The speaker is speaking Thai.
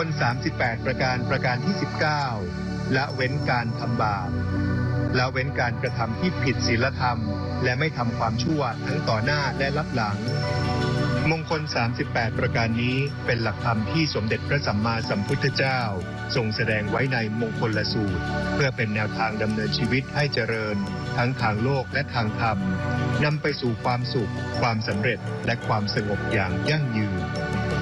คล38ประการที่19ละเว้นการทำบาปละเว้นการกระทำที่ผิดศีลธรรมและไม่ทำความชั่วทั้งต่อหน้าและลับหลังมงคล38ประการนี้เป็นหลักธรรมที่สมเด็จพระสัมมาสัมพุทธเจ้าทรงแสดงไว้ในมงคลสูตรเพื่อเป็นแนวทางดำเนินชีวิตให้เจริญทั้งทางโลกและทางธรรมนำไปสู่ความสุขความสำเร็จและความสงบอย่างยั่งยืน